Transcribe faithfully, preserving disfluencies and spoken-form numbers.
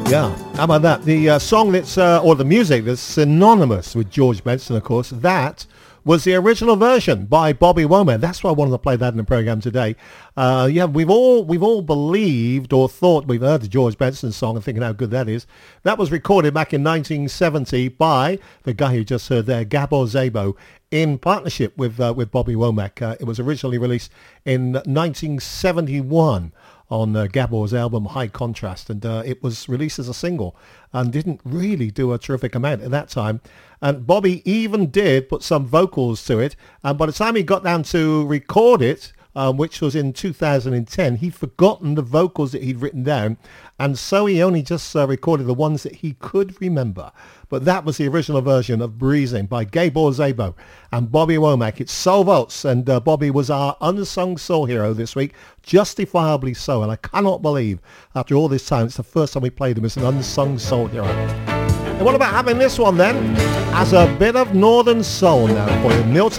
Yeah, how about that? The uh, song that's, uh, or the music that's synonymous with George Benson, of course, that was the original version by Bobby Womack. That's why I wanted to play that in the program today. Uh, yeah, we've all we've all believed or thought we've heard the George Benson song and thinking how good that is. That was recorded back in nineteen seventy by the guy you just heard there, Gabor Szabo, in partnership with uh, with Bobby Womack. Uh, it was originally released in nineteen seventy-one on uh, Gabor's album High Contrast, and uh, it was released as a single and didn't really do a terrific amount at that time. And Bobby even did put some vocals to it, and by the time he got down to record it, um, which was in two thousand ten, he'd forgotten the vocals that he'd written down, and so he only just uh, recorded the ones that he could remember. But that was the original version of Breezing by Gabor Szabo and Bobby Womack. It's Soul Vaults, and uh, Bobby was our unsung soul hero this week, justifiably so, and I cannot believe after all this time it's the first time we played him as an unsung soul hero. And what about having this one then as a bit of Northern Soul now for you, Milton